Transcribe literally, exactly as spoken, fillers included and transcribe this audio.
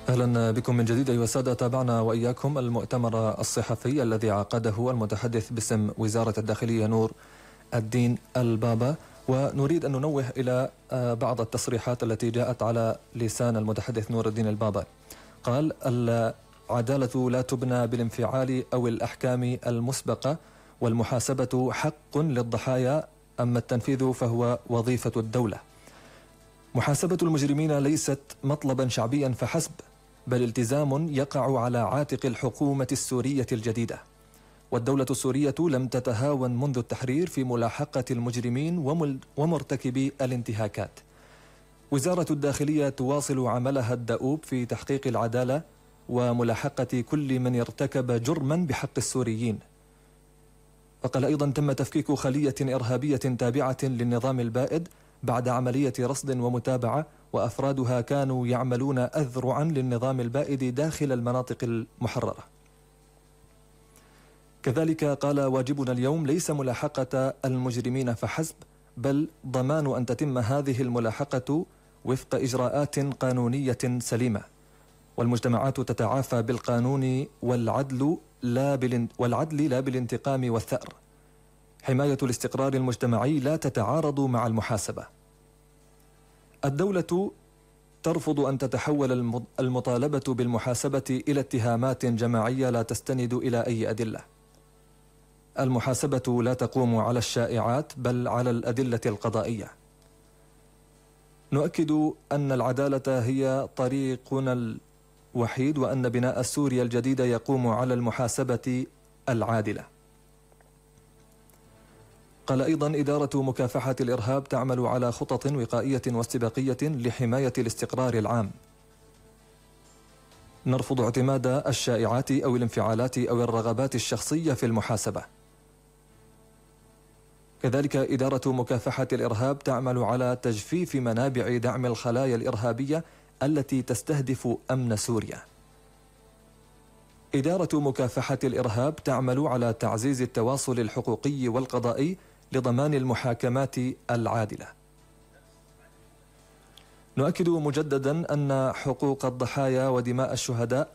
أهلا بكم من جديد أيها السادة. تابعنا وإياكم المؤتمر الصحفي الذي عقده المتحدث باسم وزارة الداخلية نور الدين البابا، ونريد أن ننوه إلى بعض التصريحات التي جاءت على لسان المتحدث نور الدين البابا. قال: العدالة لا تبنى بالانفعال أو الأحكام المسبقة، والمحاسبة حق للضحايا، أما التنفيذ فهو وظيفة الدولة. محاسبة المجرمين ليست مطلبا شعبيا فحسب، بل التزام يقع على عاتق الحكومة السورية الجديدة، والدولة السورية لم تتهاون منذ التحرير في ملاحقة المجرمين ومرتكبي الانتهاكات. وزارة الداخلية تواصل عملها الدؤوب في تحقيق العدالة وملاحقة كل من ارتكب جرما بحق السوريين. وقال أيضا: تم تفكيك خلية إرهابية تابعة للنظام البائد بعد عملية رصد ومتابعة، وأفرادها كانوا يعملون أذرعا للنظام البائد داخل المناطق المحررة. كذلك قال: واجبنا اليوم ليس ملاحقة المجرمين فحسب، بل ضمان أن تتم هذه الملاحقة وفق إجراءات قانونية سليمة، والمجتمعات تتعافى بالقانون والعدل لا بالان... والعدل لا بالانتقام والثأر. حماية الاستقرار المجتمعي لا تتعارض مع المحاسبة. الدولة ترفض أن تتحول المطالبة بالمحاسبة إلى اتهامات جماعية لا تستند إلى أي أدلة. المحاسبة لا تقوم على الشائعات بل على الأدلة القضائية. نؤكد أن العدالة هي طريقنا الوحيد، وأن بناء سوريا الجديدة يقوم على المحاسبة العادلة. قال أيضا: إدارة مكافحة الإرهاب تعمل على خطط وقائية واستباقية لحماية الاستقرار العام. نرفض اعتماد الشائعات أو الانفعالات أو الرغبات الشخصية في المحاسبة. كذلك إدارة مكافحة الإرهاب تعمل على تجفيف منابع دعم الخلايا الإرهابية التي تستهدف أمن سوريا. إدارة مكافحة الإرهاب تعمل على تعزيز التواصل الحقوقي والقضائي لضمان المحاكمات العادلة. نؤكد مجددا أن حقوق الضحايا ودماء الشهداء